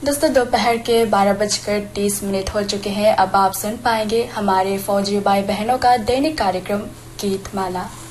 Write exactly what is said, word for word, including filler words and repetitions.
दोस्तों दोपहर के बारह बजकर तीस मिनट हो चुके हैं। अब आप सुन पाएंगे हमारे फौजी भाई बहनों का दैनिक कार्यक्रम गीत माला।